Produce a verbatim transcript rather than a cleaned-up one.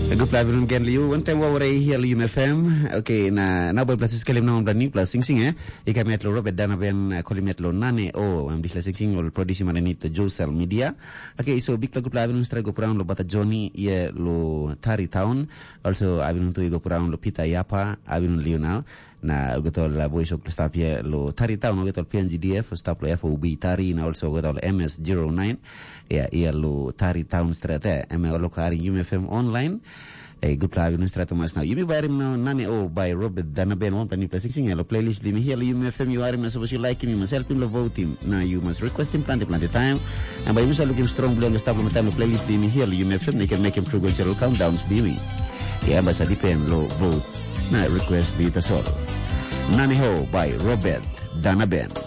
Good afternoon again, Liu. One time over here, Liu F M. Okay, na na boy plus kalim na umbrani plus sing sing eh. Ika metlo Robert dana ben koli metlo nane oh am disla sing sing ol produce manani to Josel Media. Okay, so big good afternoon stra go pround lo bata Johnny ye lo Tari Town. Also avin to go pround lo Pita Yapa avin Liu now. Na gotol la boy sok stop ye lo Tari Town gotol P N G D F stop lo F O B Tari na also gotol M S zero nine. Ya ia lo Tari Town strate M lo kari U F M online. Eh, good afternoon, Strato Mas now. You may buy him now, Nani, oh, by Robert Danaben, one penny plus sixing, yellow playlist, Limmy here, you may film you are him, suppose you like him, you must help him, vote him. Now you must request him, plant, plant the time. And by Musa looking strong, blue, and stop on the time of playlist, Limmy here, you may film, they can make him through cultural countdowns, Bimi. Yeah, but I depend, low vote. Now request be the solo. Nani ho by Robert Danaben.